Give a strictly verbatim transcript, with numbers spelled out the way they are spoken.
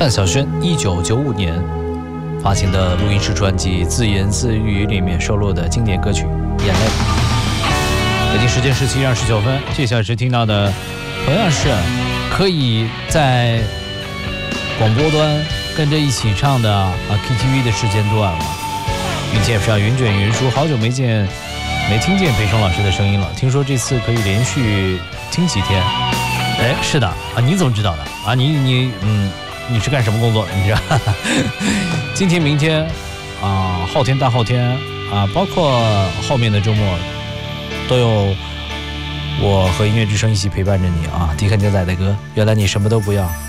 单小轩一九九五年发行的录音室专辑《自言自语》里面收录的经典歌曲《眼泪》。北京时间十七点二十九分，这小时听到的同样是可以在广播端跟着一起唱的啊 K T V 的时间段了。并且是要云卷云舒，好久没见没听见裴松老师的声音了，听说这次可以连续听几天。哎，是的啊，你怎么知道的啊？你你嗯，你是干什么工作？你知道？今天、明天啊，后天、大后天啊，包括后面的周末，都有我和音乐之声一起陪伴着你啊。迪克牛仔的歌，原来你什么都不要。